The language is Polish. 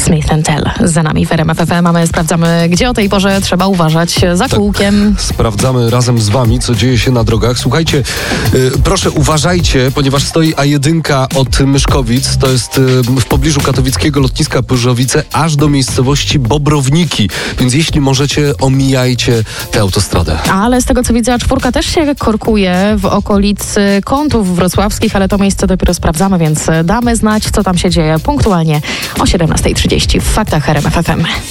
Smith & Tell za nami w RMF FM. Sprawdzamy, gdzie o tej porze trzeba uważać za kółkiem. Sprawdzamy razem z wami, co dzieje się na drogach. Słuchajcie, proszę uważajcie, ponieważ stoi A1 od Myszkowic, to jest w pobliżu katowickiego lotniska Pyrzowice, aż do miejscowości Bobrowniki. Więc jeśli możecie, omijajcie tę autostradę. Ale z tego, co widzę, A4 też się korkuje w okolicy Kątów Wrocławskich, ale to miejsce dopiero sprawdzamy, więc damy znać, co tam się dzieje punktualnie o 17:30 w Faktach RMF FM.